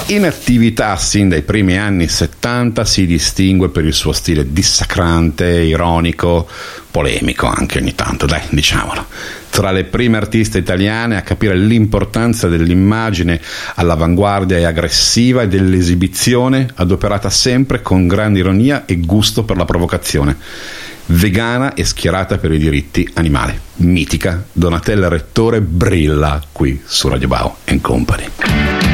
In attività sin dai primi anni 70, si distingue per il suo stile dissacrante, ironico, polemico anche ogni tanto, dai, diciamolo. Tra le prime artiste italiane a capire l'importanza dell'immagine all'avanguardia e aggressiva e dell'esibizione, adoperata sempre con grande ironia e gusto per la provocazione. Vegana e schierata per i diritti animali. Mitica Donatella Rettore brilla qui su Radio Bao & Company.